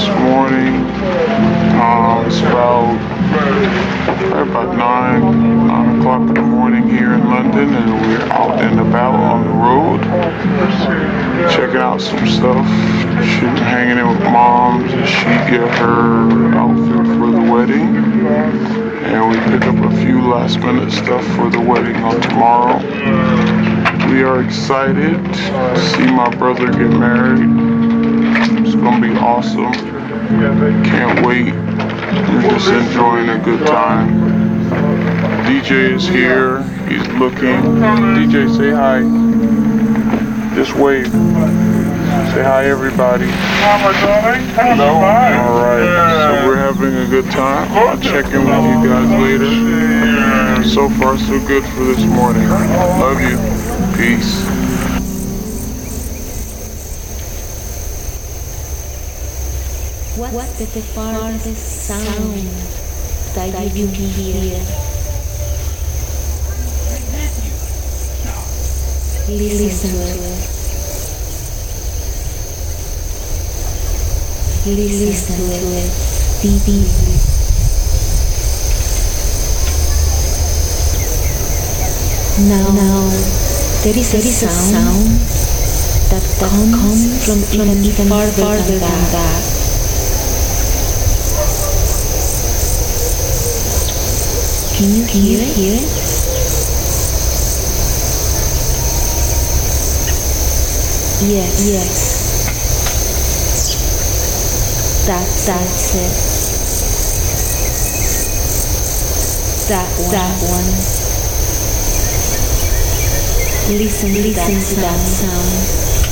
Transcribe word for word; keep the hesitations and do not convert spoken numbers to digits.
this morning. Um, it's about probably about nine, nine o'clock in the morning here in London, and we're out and about on the road, checking out some stuff, shooting, hanging in with moms as she get her outfit for the wedding, and we pick up a few last minute stuff for the wedding on tomorrow. We are excited to see my brother get married. It's gonna be awesome. Can't wait. We're just enjoying a good time. D J is here. He's looking. D J, say hi. Just wave. Say hi, everybody. Hi, my darling. Hello. All right. So we're having a good time. I'll check in with you guys later. So far, so good for this morning. Love you. Peace. What's the farthest sound that you can hear? Listen to it. Listen to it deeply. Now, now there is, there is a sound that, that comes from, from even, even farther, farther than that. that. Can you Can hear, you it? hear it? Yes. Yes. That, that's it. That one. That one. Listen, listen to that sound.